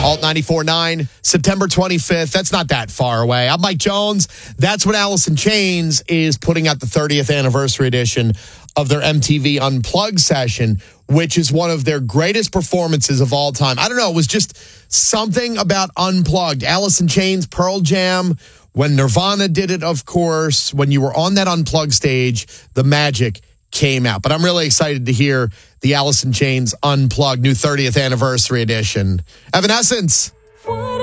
Alt 94.9, September 25th. That's not that far away. I'm Mike Jones. That's when Alice in Chains is putting out the 30th anniversary edition of their MTV Unplugged session, which is one of their greatest performances of all time. I don't know. It was just something about Unplugged. Alice in Chains, Pearl Jam, when Nirvana did it, of course. When you were on that Unplugged stage, the magic came out. But I'm really excited to hear the Alice in Chains Unplugged new 30th anniversary edition. Evanescence.